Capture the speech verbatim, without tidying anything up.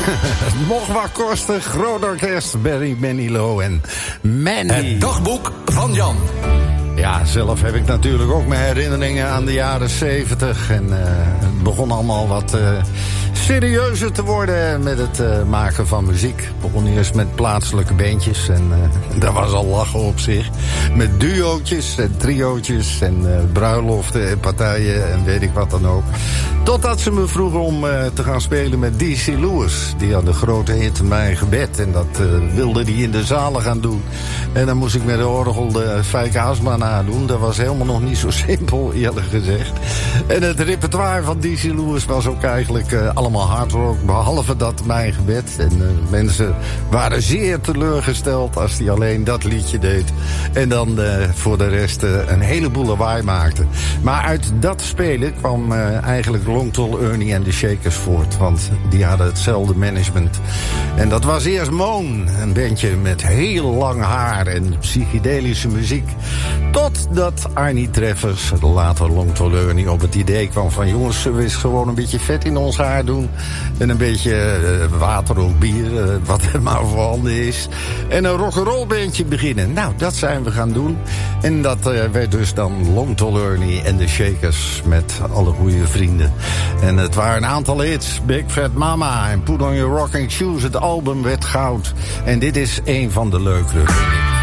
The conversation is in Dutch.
Mocht wat kosten, groot orkest, Barry Manilow en Mandy. Het dagboek van Jan. Ja, zelf heb ik natuurlijk ook mijn herinneringen aan de jaren zeventig. En uh, het begon allemaal wat uh, serieuzer te worden met het uh, maken van muziek. Ik begon eerst met plaatselijke bandjes en uh, daar was al lachen op zich. Met duootjes en triootjes en uh, bruiloften en partijen en weet ik wat dan ook. Totdat ze me vroegen om uh, te gaan spelen met D C Lewis. Die had een grote hit, Mijn Gebed. En dat uh, wilde hij in de zalen gaan doen. En dan moest ik met de orgel de Fijke Asma nadoen. Dat was helemaal nog niet zo simpel, eerlijk gezegd. En het repertoire van D C Lewis was ook eigenlijk uh, allemaal hard rock. Behalve dat Mijn Gebed. En uh, mensen waren zeer teleurgesteld als hij alleen dat liedje deed. En dan uh, voor de rest uh, een heleboel lawaai maakte. Maar uit dat spelen kwam uh, eigenlijk Long Tall Ernie en de Shakers voort. Want die hadden hetzelfde management. En dat was eerst Moon. Een bandje met heel lang haar en psychedelische muziek. Totdat Arnie Treffers, later Long Tall Ernie, op het idee kwam van... jongens, zullen we eens gewoon een beetje vet in ons haar doen? En een beetje uh, water of bier, uh, wat er maar voorhanden is. En een rock'n'roll bandje beginnen. Nou, dat zijn we gaan doen. En dat uh, werd dus dan Long Tall Ernie en de Shakers met alle goede vrienden. En het waren een aantal hits. Big Fat Mama en Put On Your Rocking Shoes. Het album werd goud. En dit is een van de leukere.